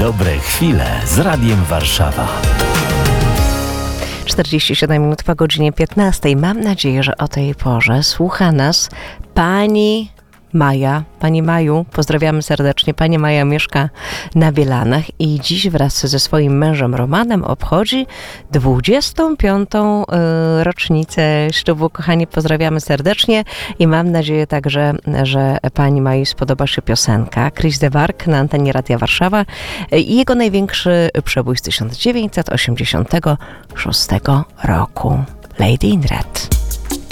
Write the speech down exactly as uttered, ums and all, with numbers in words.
Dobre chwile z Radiem Warszawa. czterdzieści siedem minut po godzinie piętnastej. Mam nadzieję, że o tej porze słucha nas pani Maja. Pani Maju, pozdrawiamy serdecznie. Pani Maja mieszka na Bielanach i dziś wraz ze swoim mężem Romanem obchodzi dwudziestą piątą y, rocznicę ślubu. Kochani, pozdrawiamy serdecznie i mam nadzieję także, że pani Maju spodoba się piosenka Chris de Burgh na antenie Radia Warszawa i jego największy przebój z tysiąc dziewięćset osiemdziesiątego szóstego roku. Lady in Red.